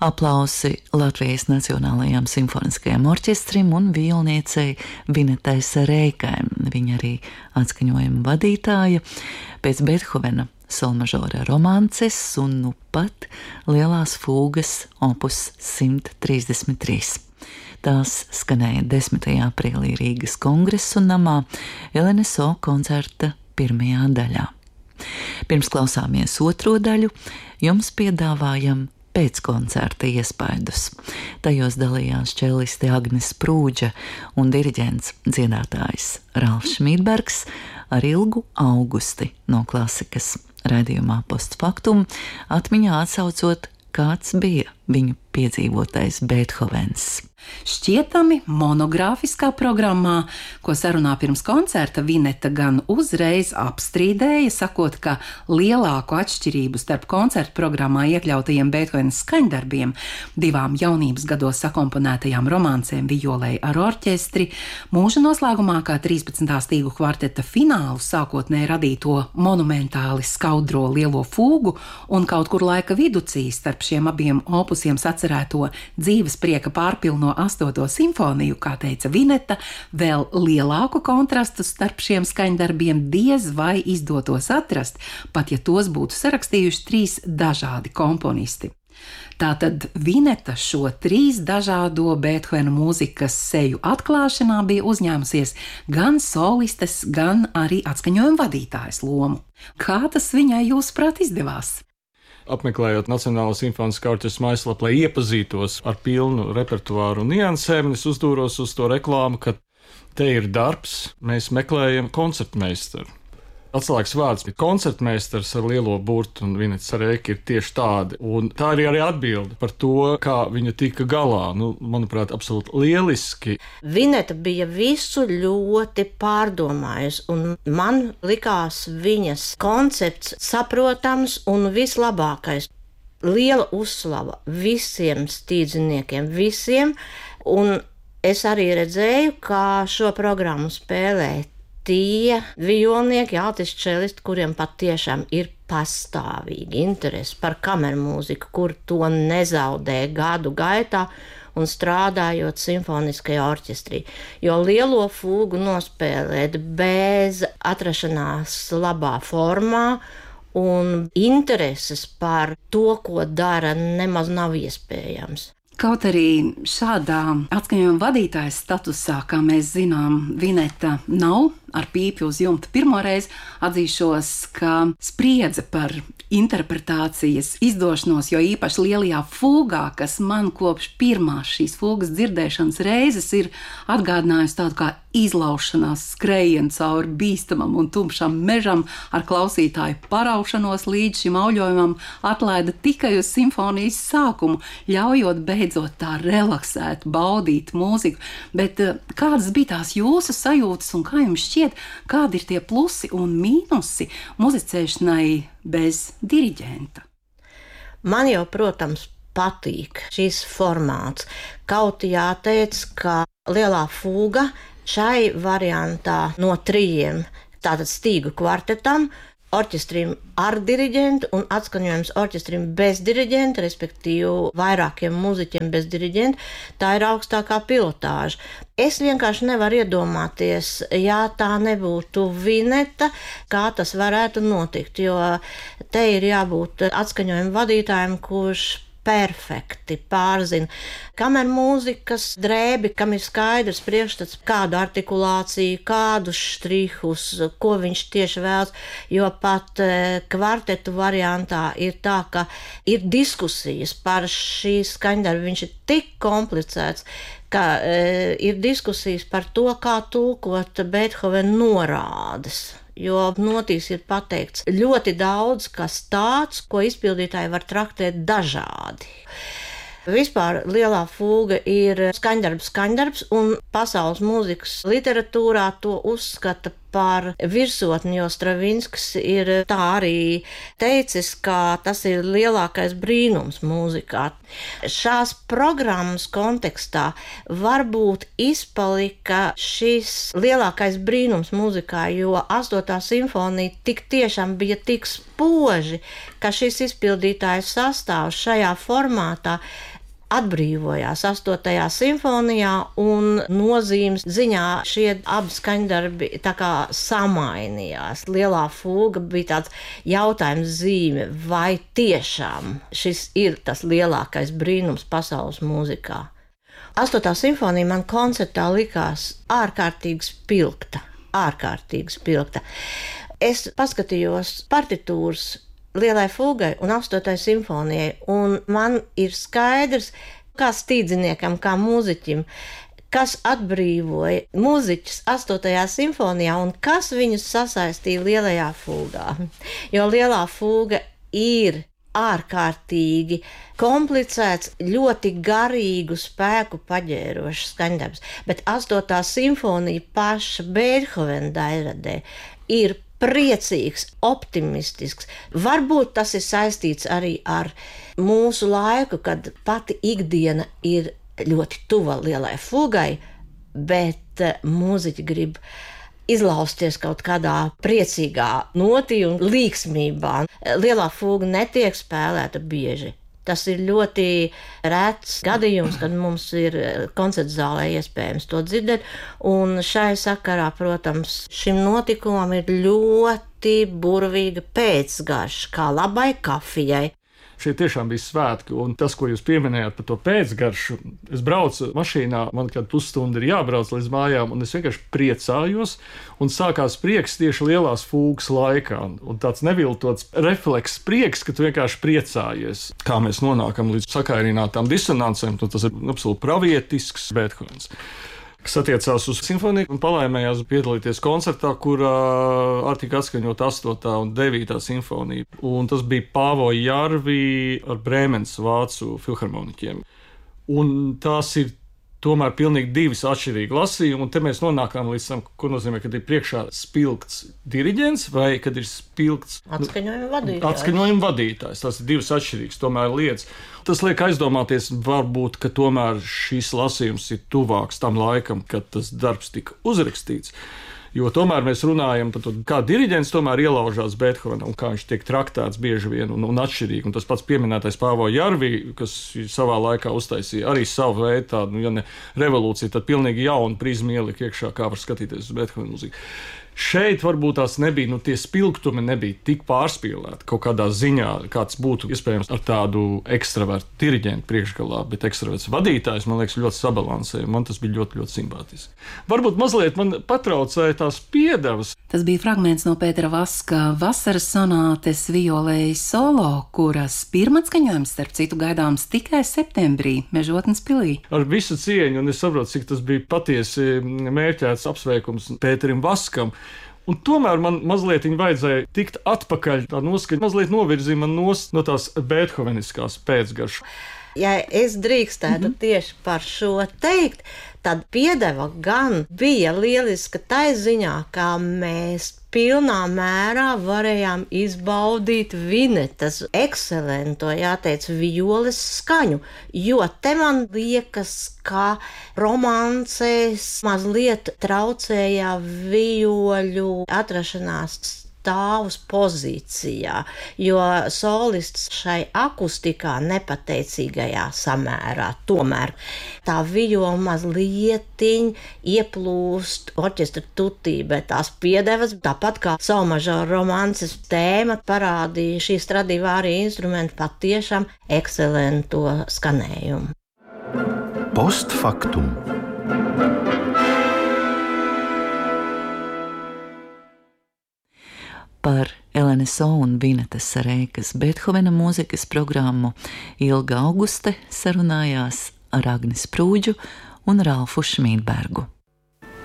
Aplausi Latvijas Nacionālajām simfoniskajām orķestrim un violniecei Vinetai Sereikai. Viņa arī atskaņojuma vadītāja pēc Beethovena solmažora romances un nu pat lielās fūgas opus 133. Tās skanēja 10. aprīlī Rīgas Kongresu namā LNSO koncerta pirmajā daļā. Pirms klausāmies otro daļu, jums piedāvājam pēckoncerta iespaidus. Tajos dalījās čelisti Agnes Prūģa un diriģents dziedātājs Ralfs Šmīdbergs ar ilgu augusti no klasikas. Raidījumā postfaktum atmiņā atsaucot, kāds bija viņu piedzīvotais Beethovens. Šķietami monogrāfiskā programmā, ko sarunā pirms koncerta Vineta gan uzreiz apstrīdēja, sakot, ka lielāku atšķirību starp koncerta programmā iekļautajiem Beethovena skaņdarbiem, 2 jaunības gados sakomponētajām romancēm Vijolei ar orķestri, mūža noslēgumā kā 13. stīgu kvarteta finālu sākotnēji radīto monumentāli skaudro lielo fūgu un kaut kur laika viducī starp šiem abiem opusiem sacerēto dzīves prieka pārpilno 8. simfoniju, kā teica Vineta, vēl lielāku kontrastu starp šiem skaņdarbiem diez vai izdotos atrast, pat ja tos būtu sarakstījuši 3 dažādi komponisti. Tātad Vineta šo 3 dažādo Beethovena mūzikas seju atklāšanā bija uzņēmusies gan solistes, gan arī atskaņojuma vadītājas lomu. Kā tas viņai jūsuprāt izdevās? Apmeklējot Nacionālo simfoniskā orķestra mājaslapu, lai iepazītos ar pilnu repertuāru un niansēm, es uzdūros uz to reklāmu, ka te ir darbs, mēs meklējam koncertmeistaru. Atslēgas vārds ir koncertmeistars ar lielo burtu, un Vineta Sereika ir tieši tāda. Un tā arī atbilde par to, kā viņa tika galā. Manuprāt, absolūti lieliski. Vineta bija visu ļoti pārdomājusi, un man likās viņas koncepts saprotams un vislabākais. Liela uzslava visiem stīdziniekiem, visiem, un es arī redzēju, kā šo programmu spēlē tie violnieki, altis čelisti, kuriem patiešām ir pastāvīgi interesi par kamermūziku, kur to nezaudē gadu gaitā un strādājot simfoniskajā orķestrī. Jo lielo fūgu nospēlēt bez atrašanās labā formā un intereses par to, ko dara, nemaz nav iespējams. Kaut arī šādā atskaņojuma vadītājas statusā, kā mēs zinām, Vineta nav ar pīpi uz jumta pirmoreiz, atzīšos, ka spriedze par interpretācijas izdošanos, jo īpaši lielajā fūgā, kas man kopš pirmās šīs fūgas dzirdēšanas reizes ir atgādinājusi tādu kā izlaušanās skrējienu cauri bīstamam un tumšam mežam ar klausītāju paraušanos līdz šim auļojumam, atlaida tikai uz simfonijas sākumu, ļaujot beidzot tā relaksēt, baudīt mūziku. Bet kādas bija tās jūsu sajūtas un kā jums šķiet, kādi ir tie plusi un mīnusi muzicēšanai bez diriģenta? Man jau, protams, patīk šis formāts. Kaut jāteic, ka lielā fūga šai variantā no 3, tātad stīgu kvartetam, orķestrim ar diriģentu un atskaņojums orķestrim bez diriģenta, respektīvi vairākiem muziķiem bez diriģenta, tā ir augstākā pilotāža. Es vienkārši nevaru iedomāties, ja tā nebūtu Vineta, kā tas varētu notikt, jo te ir jābūt atskaņojuma vadītājiem, kurš perfekti pārzina kamermūzikas drēbi, kam ir skaidrs priekšstats, kādu artikulāciju, kādus štrihus, ko viņš tieši vēlas, jo pat kvartetu variantā ir tā, ka ir diskusijas par šī skaņdarbu, viņš ir tik komplicēts, ka ir diskusijas par to, kā tulkot Beethovena norādes. Jo notīs ir pateikts ļoti daudz, kas tāds, ko izpildītāji var traktēt dažādi. Vispār lielā fūga ir skaņdarbs, un pasaules mūzikas literatūrā to uzskata par virsotni, jo Stravinskis ir tā arī teicis, ka tas ir lielākais brīnums mūzikā. Šās programmas kontekstā varbūt izpalika šis lielākais brīnums mūzikā, jo 8. simfonija tik tiešām bija tik spoži, ka šis izpildītājs sastāvs šajā formātā atbrīvojās 8. simfonijā, un nozīmes ziņā šie abi skaņdarbi tā kā samainījās. Lielā fūga bija tāds jautājums zīme, vai tiešām šis ir tas lielākais brīnums pasaules mūzikā. 8. simfonija man koncertā likās ārkārtīgi spilgta. Es paskatījos partitūras Lielai fūgai un 8. simfonijai, un man ir skaidrs, kā stīdziniekam, kā mūziķim, kas atbrīvoja mūziķus 8. simfonijā un kas viņus sasaistīja Lielajā fūgā. Jo Lielā fūga ir ārkārtīgi komplicēts, ļoti garīgu spēku paģērošs skaņdarbs, bet 8. simfonija paša Beethovena daļradē ir priecīgs, optimistisks. Varbūt tas ir saistīts arī ar mūsu laiku, kad pati ikdiena ir ļoti tuva Lielai fūgai, bet mūziķi grib izlausties kaut kādā priecīgā notī un līksmībā. Lielā fūga netiek spēlēta bieži. Tas ir ļoti rets gadījums, kad mums ir koncerta zālē iespējams to dzirdēt, un šai sakarā, protams, šim notikumam ir ļoti burvīga pēcgarša, kā labai kafijai. Šie tiešām bija svētki, un tas, ko jūs pieminējāt par to pēcgaršu, es braucu mašīnā, man kādu pusstundu ir jābrauc līdz mājām, un es vienkārši priecājos, un sākās prieks tieši Lielās fūgas laikā, un tāds neviltots refleks prieks, ka tu vienkārši priecājies. Kā mēs nonākam līdz sakairinātām disonancēm, tas ir absolūti pravietisks Beethovens, kas attiecās uz simfoniju, un palaimējās piedalīties koncertā, kurā arī tika atskaņot 8. un 9. simfonija. Un tas bija Pāvo Jarvi ar Brēmenes vācu filharmoniķiem. Un tās ir tomēr pilnīgi divas atšķirīgi lasījumi, un te mēs nonākām līdz tam, ko nozīmē, kad ir priekšā spilgts diriģents vai kad ir spilgts atskaņojuma vadītājs. Tas ir divas atšķirīgas tomēr lietas. Tas liek aizdomāties, varbūt, ka tomēr šis lasījums ir tuvāks tam laikam, kad tas darbs tika uzrakstīts. Jo tomēr mēs runājam par to, kā diriģents tomēr ielaužās Beethovenā un kā viņš tiek traktēts bieži vien un atšķirīgi. Un tas pats pieminētais Pāvo Jarvi, kas savā laikā uztaisīja arī savu veidu tādu, ja ne revolūciju, tad pilnīgi jaunu prizmu ielika iekšā, kā var skatīties uz Beethovena mūziku. Šeit varbūt tās nebija, tie spilgtumi nebija tik pārspīlēti kaut kādā ziņā, kāds būtu iespējams ar tādu ekstravertu diriģentu priekšgalā, bet ekstraverts vadītājs, man liekas, ļoti sabalansēja. Man tas bija ļoti, ļoti simpātiski. Varbūt mazliet man patraucēja tās piedevas. Tas bija fragments no Pētera Vaska vasaras sonātes violēji solo, kuras pirmatskaņojums, starp citu, gaidāms tikai septembrī Mežotnes pilī. Ar visu cieņu, un es saprotu, cik tas bija patiesi mērķēts apsveikums Pēterim Vaskam. Un tomēr man mazliet vajadzēja tikt atpakaļ, tā noskaņa mazliet novirzīja man no tās beethoveniskās pēcgaršas. Ja es drīkstētu tieši par šo teikt, tad piedeva gan bija lieliska tai ziņā, kā mēs pilnā mērā varējām izbaudīt Vinetas ekscelento, jāteic, violes skaņu, jo te man liekas, ka romancēs mazliet traucēja vioļu atrašanās stāvus pozīcijā, jo solists šai akustikā nepateicīgajā samērā tomēr tā viola mazlietiņ ieplūst orķestra tutī, bet tās piedevas, tāpat kā solmažora romances tēma, parādīja šī Stradivāri instrumenti patiešām ekscelento skanējumu. Postfaktum. Par LNSO un Vinetas Sareikas Beethovena mūzikas programmu Ilga Auguste sarunājās ar Agni Sprūdžu un Ralfu Šmīdbergu.